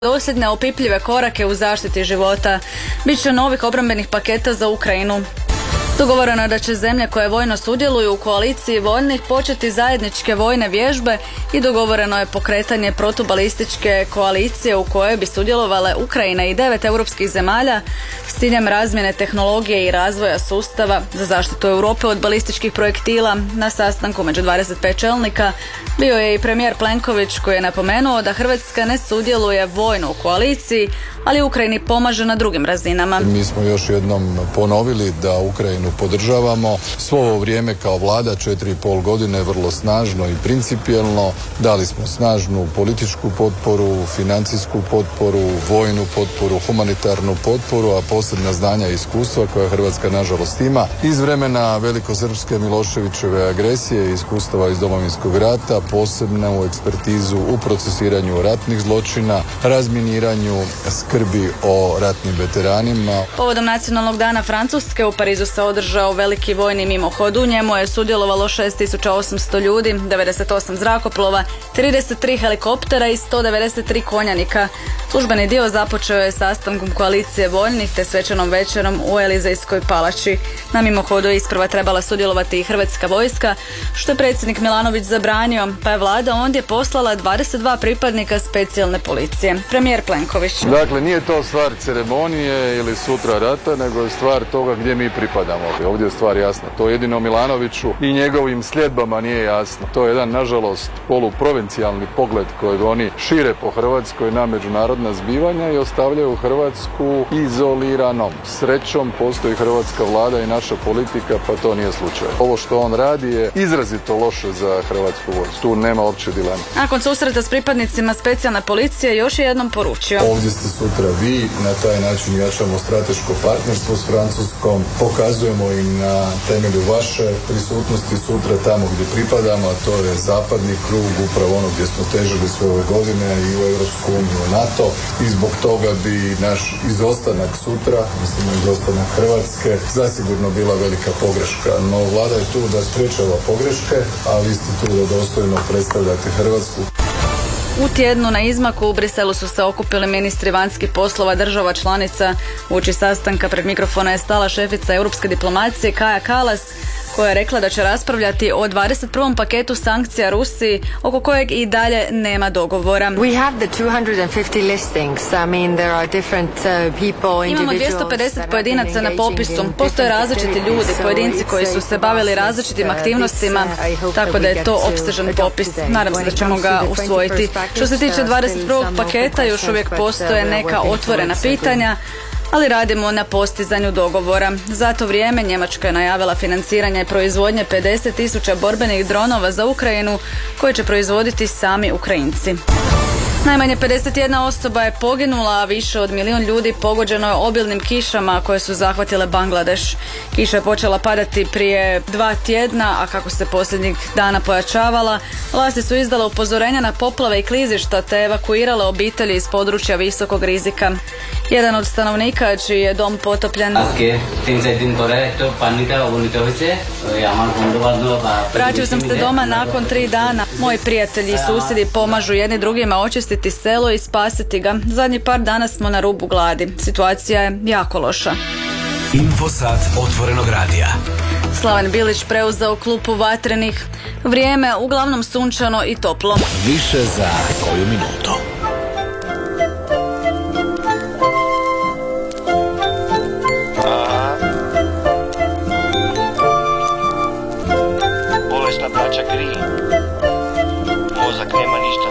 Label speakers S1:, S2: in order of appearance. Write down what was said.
S1: dosljedne opipljive korake u zaštiti života. Biće novih obrambenih paketa za Ukrajinu. Dogovoreno je da će zemlje koje vojno sudjeluju u koaliciji voljnih početi zajedničke vojne vježbe i dogovoreno je pokretanje protubalističke koalicije u kojoj bi sudjelovale Ukrajina i 9 europskih zemalja s ciljem razmjene tehnologije i razvoja sustava za zaštitu Europe od balističkih projektila. Na sastanku među 25 čelnika bio je i premijer Plenković koji je napomenuo da Hrvatska ne sudjeluje vojno u koaliciji, ali Ukrajini pomaže na drugim razinama.
S2: Mi smo još jednom ponovili da Ukrajinu podržavamo. Svo ovo vrijeme kao vlada 4,5 godine vrlo snažno i principijelno dali smo snažnu političku potporu, financijsku potporu, vojnu potporu, humanitarnu potporu, a posebna znanja i iskustva koja Hrvatska nažalost ima iz vremena velikosrpske Miloševićeve agresije i iskustava iz Domovinskog rata, posebnu ekspertizu u procesiranju ratnih zločina, razminiranju, skrbi o ratnim veteranima.
S1: Povodom Nacionalnog dana Francuske u Parizu se održao veliki vojni mimohod. U njemu je sudjelovalo 6800 ljudi, 98 zrakoplova, 33 helikoptera i 193 konjanika. Službeni dio započeo je sastankom koalicije voljnih te svečanom večerom u Elizejskoj palači. Na mimohodu je isprva trebala sudjelovati i Hrvatska vojska, što je predsjednik Milanović zabranio, pa je vlada ondje poslala 22 pripadnika specijalne policije. Premijer Plenković.
S2: Dakle, nije to stvar ceremonije ili sutra rata, nego je stvar toga gdje mi pripadamo. Ovdje je stvar jasna. To jedino Milanoviću i njegovim sljedbama nije jasno. To je jedan, nažalost, poluprovincijalni pogled kojeg oni šire po Hrvatskoj na međunarodna zbivanja i ostavljaju Hrvatsku izoliranom. Srećom postoji hrvatska vlada i naša politika, pa to nije slučaj. Ovo što on radi je izrazito loše za Hrvatsku vojsku. Tu nema opće dileme.
S1: Nakon susreta s pripadnicima specijalne policije još je jednom poručio.
S2: Ovdje ste sutra vi, na taj način jačamo strateško partnerstvo s Francuskom, pokazujemo im na temelju vaše prisutnosti sutra tamo gdje pripadamo, a to je zapadni krug, upravo ono gdje smo težili sve ove godine i u Europsku uniju, u NATO, i zbog toga bi naš izostanak sutra, mislim izostanak Hrvatske, zasigurno bila velika pogreška. No vlada je tu da sprečava pogreške, a vi ste tu da dostojno predstavljate Hrvatsku.
S1: U tjednu na izmaku u Briselu su se okupili ministri vanjskih poslova država članica. Uoči sastanka pred mikrofona je stala šefica europske diplomacije Kaja Kallas, koja je rekla da će raspravljati o 21. paketu sankcija Rusiji, oko kojeg i dalje nema dogovora. Imamo 250 pojedinaca na popisu. Postoje različiti ljudi, pojedinci koji su se bavili različitim aktivnostima, tako da je to opsežan popis. Nadam se da ćemo ga usvojiti. Što se tiče 21. paketa, još uvijek postoje neka otvorena pitanja, ali radimo na postizanju dogovora. Za to vrijeme Njemačka je najavila financiranje proizvodnje 50.000 borbenih dronova za Ukrajinu koje će proizvoditi sami Ukrajinci. Najmanje 51 osoba je poginula, a više od 1 milijun ljudi pogođeno je obilnim kišama koje su zahvatile Bangladeš. Kiša je počela padati prije 2 tjedna, a kako se posljednjih dana pojačavala, vlasti su izdale upozorenja na poplave i klizišta te evakuirale obitelji iz područja visokog rizika. Jedan od stanovnika čiji je dom potopljen. Vratio sam se doma nakon 3 dana. Moji prijatelji i susjedi pomažu jedni drugima očistiti selo i spasiti ga. Zadnji par dana smo na rubu gladi. Situacija je jako loša.
S3: Infosat otvorenog radija.
S1: Slaven Bilić preuzeo klupu Vatrenih. Vrijeme uglavnom sunčano i toplo.
S3: Više za koju minutu.
S4: Bolesna braća grije, mozak nema ništa